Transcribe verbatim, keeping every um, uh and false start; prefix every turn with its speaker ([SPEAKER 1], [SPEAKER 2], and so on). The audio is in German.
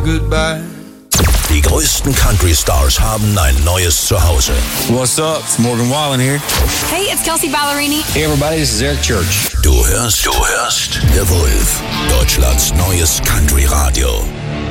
[SPEAKER 1] Goodbye.
[SPEAKER 2] Die größten Country-Stars haben ein neues Zuhause.
[SPEAKER 3] What's up? It's Morgan Wallen here.
[SPEAKER 4] Hey, it's Kelsey Ballerini.
[SPEAKER 3] Hey everybody, this is Eric Church.
[SPEAKER 2] Du hörst, du hörst The Wolf, Deutschlands neues Country-Radio.